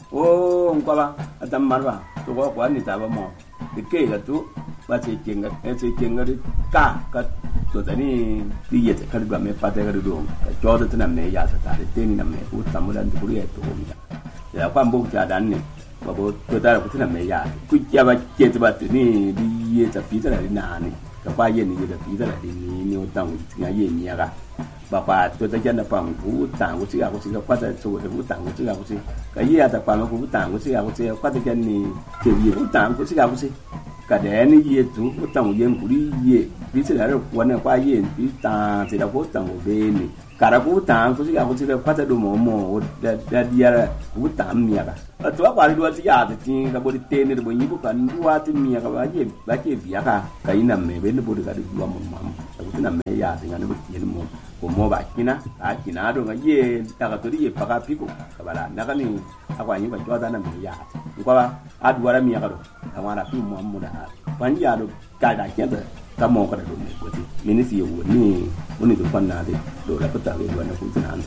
o ngwa atam marwa to ko ni ta ba mo de ke ga tu ba ce kenga ka to tani di ye ka ga me pa de ga do ka jo de tana me ya ta de te ni na me u ta mo dan du ye to mi ya kwa mbo ja dan ni ba bo to ta ko tana me ya ku ya ba ke ta ba ni di ye ta pi ta ni na ni ka pa ye ni ye da pi ta ni ni o ta ngi ya ye ni ya ga ba pa to ta ja na pa ku ta ku si ga ku si ka pa ta so de ku ta ku si ga ku si ka ye ta pa ku ta ku si ga ku si pa ta ja ni ke ye ku ta ku si ga ku si cả đẻ nó ye tu có tầng yên của đi ye ví dụ là quán qua ye ví ta thì là có tầng ở bên này cả là có tầng có gì cả có gì là phát ra đồ mồ đã đi ra có tầng mía cả ở chỗ qua đi đua thì giờ thì cái body tên này body nhiều cái đua thì mía cái bao nhiêu việc cả cái nằm này bên nó body cái đua mầm cái nằm này giờ thì nó bị gì nó của mua bạc kia na kia na đồ cái ye ta cái tôi đi ye bạc cái pico cái bà là nó cái này aku anyi ba joda na mía ko ba adua ra mía cái đồ thằng nào phim mua đã quan gia đồ cái đại kia rồi ta mong cái đồ này của thì mình sẽ hiểu ni được phần nào thì đồ là có tạo về nó cũng thế nào